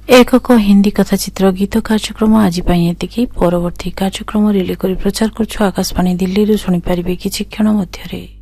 एकक हिंदी कथाचित्र गीत कार्यक्रम आज एतिकी। परवर्ती कार्यक्रम रिले करी प्रचार करछु आकाशवाणी दिल्ली रु। शुणी पारिबे किछि क्षण मध्यरे।